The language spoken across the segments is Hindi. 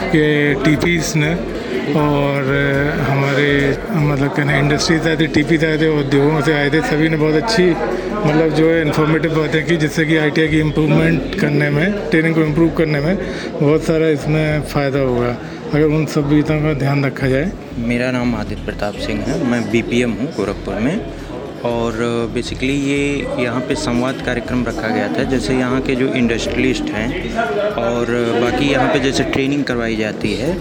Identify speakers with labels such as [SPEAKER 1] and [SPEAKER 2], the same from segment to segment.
[SPEAKER 1] के टीपीस ने और हमारे मतलब कहना इंडस्ट्री से आए थे, टीपी से आए थे, उद्योगों से आए थे, सभी ने बहुत अच्छी मतलब जो है इन्फॉर्मेटिव बातें की, जिससे कि ITI की इम्प्रूवमेंट करने में, ट्रेनिंग को इम्प्रूव करने में बहुत सारा इसमें फ़ायदा होगा अगर उन सब चीज़ों का ध्यान रखा जाए।
[SPEAKER 2] मेरा नाम आदित्य प्रताप सिंह है, मैं BPM हूँ गोरखपुर में। और बेसिकली ये यहाँ पे संवाद कार्यक्रम रखा गया था, जैसे यहाँ के जो इंडस्ट्रियलिस्ट हैं और बाकी यहाँ पे जैसे ट्रेनिंग करवाई जाती है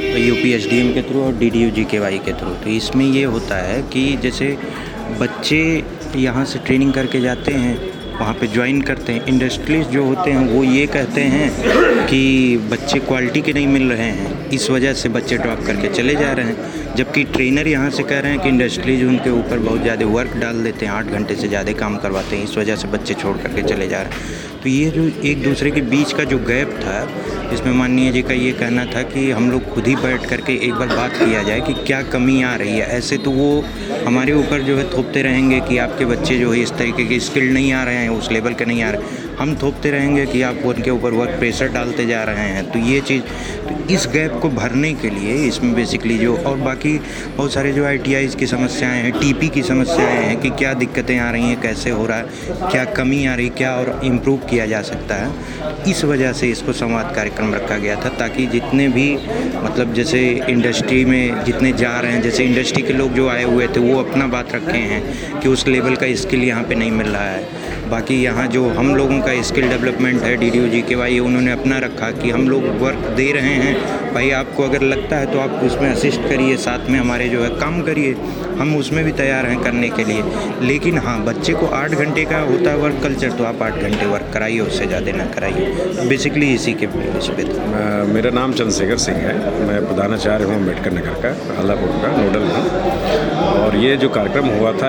[SPEAKER 2] UPSDM के थ्रू और DDU-GKY के थ्रू। तो इसमें ये होता है कि जैसे बच्चे यहाँ से ट्रेनिंग करके जाते हैं, वहाँ पे ज्वाइन करते हैं, इंडस्ट्रियलिस्ट जो होते हैं वो ये कहते हैं कि बच्चे क्वालिटी के नहीं मिल रहे हैं, इस वजह से बच्चे ड्रॉप करके चले जा रहे हैं। जबकि ट्रेनर यहाँ से कह रहे हैं कि इंडस्ट्रीज उनके ऊपर बहुत ज़्यादा वर्क डाल देते हैं, 8 घंटे से ज़्यादा काम करवाते हैं, इस वजह से बच्चे छोड़ करके चले जा रहे हैं। तो ये जो एक दूसरे के बीच का जो गैप था, इसमें माननीय जी का ये कहना था कि हम लोग खुद ही बैठ करके एक बार बात किया जाए कि क्या कमी आ रही है। ऐसे तो वो हमारे ऊपर जो है थोपते रहेंगे कि आपके बच्चे जो है इस तरीके के स्किल्ड नहीं आ रहे हैं, उस लेवल के नहीं आ रहे, हम थोपते रहेंगे कि आप उनके ऊपर वर्क प्रेशर डालते जा रहे हैं। तो ये चीज़, तो इस गैप को भरने के लिए इसमें बेसिकली जो और बाकी बहुत सारे जो ITIs की समस्याएं हैं, TP की समस्याएं हैं कि क्या दिक्कतें आ रही हैं, कैसे हो रहा है, क्या कमी आ रही, क्या और इम्प्रूव किया जा सकता है। इस वजह से इसको संवाद कार्यक्रम रखा गया था, ताकि जितने भी मतलब जैसे इंडस्ट्री में जितने जा रहे हैं, जैसे इंडस्ट्री के लोग जो आए हुए थे वो अपना बात रखे हैं कि उस लेवल का स्किल यहाँ पे नहीं मिल रहा है। बाकी यहाँ जो हम लोगों का स्किल डेवलपमेंट है DDU-GKY, उन्होंने अपना रखा कि हम लोग वर्क दे रहे हैं, भाई आपको अगर लगता है तो आप उसमें असिस्ट करिए, साथ में हमारे जो है काम करिए, हम उसमें भी तैयार हैं करने के लिए। लेकिन हाँ, बच्चे को 8 घंटे का होता है वर्क कल्चर, तो आप 8 घंटे वर्क कराइए, उससे ज़्यादा ना कराइए। बेसिकली इसी के बेस पे था।
[SPEAKER 3] मेरा नाम चंद्रशेखर सिंह है, मैं प्रधानाचार्य हूँ अम्बेडकर नगर का, आलापुर का नोडल हूँ। और ये जो कार्यक्रम हुआ था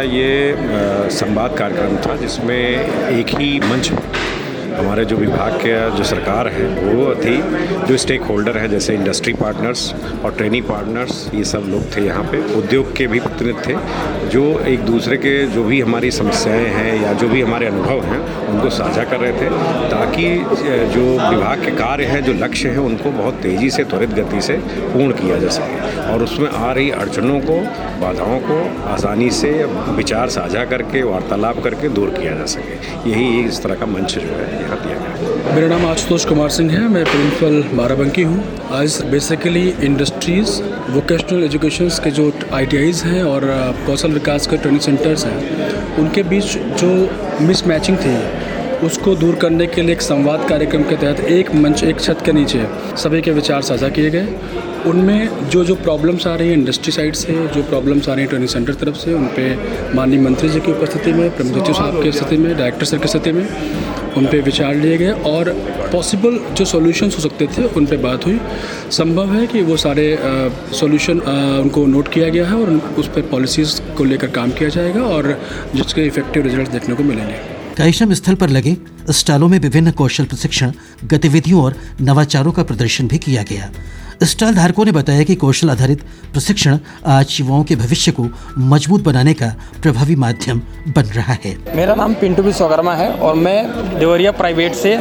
[SPEAKER 3] ये संवाद कार्यक्रम था, जिसमें एक ही मंच हमारे जो विभाग के जो सरकार है वो थी, जो स्टेक होल्डर है जैसे इंडस्ट्री पार्टनर्स और ट्रेनिंग पार्टनर्स, ये सब लोग थे यहाँ पे, उद्योग के भी प्रतिनिधि थे, जो एक दूसरे के जो भी हमारी समस्याएं हैं या जो भी हमारे अनुभव हैं उनको साझा कर रहे थे, ताकि जो विभाग के कार्य हैं, जो लक्ष्य हैं, उनको बहुत तेज़ी से, त्वरित गति से पूर्ण किया जा सके और उसमें आ रही अड़चनों को, बाधाओं को आसानी से विचार साझा करके, वार्तालाप करके दूर किया जा सके। यही इस तरह का मंच जो है यहाँ दिया गया।
[SPEAKER 4] मेरा नाम आशुतोष कुमार सिंह है, मैं प्रिंसिपल बाराबंकी हूँ। आज बेसिकली इंडस्ट्रीज़, वोकेशनल एजुकेशंस के जो ITIs हैं और कौशल विकास के ट्रेनिंग सेंटर्स हैं, उनके बीच जो मिसमैचिंग थी उसको दूर करने के लिए एक संवाद कार्यक्रम के तहत एक मंच, एक छत के नीचे सभी के विचार साझा किए गए। उनमें जो प्रॉब्लम्स आ रही हैं इंडस्ट्री साइड से, जो प्रॉब्लम्स आ रही हैं ट्रेनिंग सेंटर तरफ से, उन पे माननीय मंत्री जी की उपस्थिति में, प्रमुख सचिव साहब की स्थिति में, डायरेक्टर सर की स्थिति में उन पे विचार लिए गए और पॉसिबल जो सॉल्यूशंस हो सकते थे उन पे बात हुई। संभव है कि वो सारे सॉल्यूशन उनको नोट किया गया है और उस पर पॉलिसीज़ को लेकर काम किया जाएगा और जिसके इफेक्टिव रिजल्ट देखने को मिलेंगे।
[SPEAKER 5] कार्यक्रम स्थल पर लगे स्टॉलों में विभिन्न कौशल प्रशिक्षण गतिविधियों और नवाचारों का प्रदर्शन भी किया गया। स्टॉल धारकों ने बताया कि कौशल आधारित प्रशिक्षण आज युवाओं के भविष्य को मजबूत बनाने का प्रभावी माध्यम बन रहा है।
[SPEAKER 6] मेरा नाम पिंटू विश्वकर्मा है और मैं देवरिया प्राइवेट से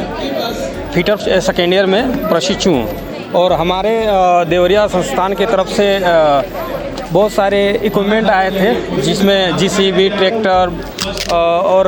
[SPEAKER 6] फिटर सेकेंड ईयर में प्रशिक्षु हूँ और हमारे देवरिया संस्थान की तरफ से बहुत सारे इक्विपमेंट आए थे, जिसमें JCB, ट्रैक्टर और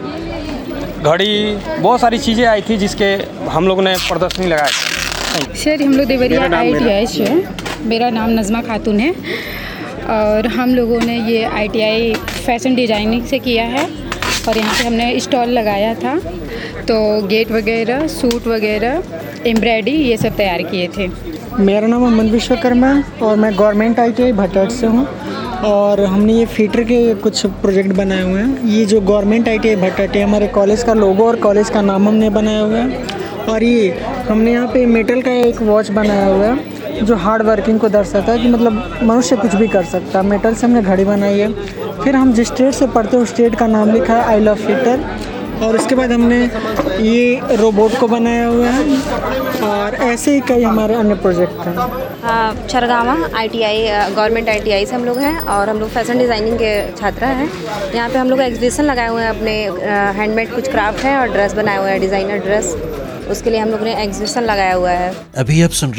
[SPEAKER 6] घड़ी, बहुत सारी चीज़ें आई थी जिसके हम लोगों ने प्रदर्शनी लगाई।
[SPEAKER 7] सर, हम लोग देवरिया ITI से हैं। मेरा नाम नज़मा खातून है और हम लोगों ने ये ITI फैशन डिज़ाइनिंग से किया है और यहाँ पे हमने स्टॉल लगाया था, तो गेट वगैरह, सूट वगैरह, एम्ब्रॉयडरी ये सब तैयार किए थे।
[SPEAKER 8] मेरा नाम अमन विश्वकर्मा और मैं गवर्नमेंट ITI भट्टाट से हूँ और हमने ये फीटर के कुछ प्रोजेक्ट बनाए हुए हैं। ये जो गवर्नमेंट ITI भट्टाट है, हमारे कॉलेज का लोगो और कॉलेज का नाम हमने बनाया हुआ है। और ये हमने यहाँ पे मेटल का एक वॉच बनाया हुआ है जो हार्ड वर्किंग को दर्शाता है कि मतलब मनुष्य कुछ भी कर सकता है। मेटल से हमने घड़ी बनाई है। फिर हम जिस स्टेट से पढ़ते हैं उस स्टेट का नाम लिखा है, आई लव फिटर। और उसके बाद हमने ये रोबोट को बनाया हुआ है और ऐसे ही कई हमारे अन्य प्रोजेक्ट हैं।
[SPEAKER 9] छरगावा ITI गवर्नमेंट ITI से हम लोग हैं और हम लोग फैशन डिज़ाइनिंग के छात्र हैं। यहाँ पे हम लोग एग्जीबिशन लगाए हुए हैं, अपने हैंडमेड कुछ क्राफ्ट हैं और ड्रेस बनाए हुए हैं, डिज़ाइनर ड्रेस, उसके लिए हम लोग ने एग्जीबिशन लगाया हुआ है।
[SPEAKER 5] अभी आप सुन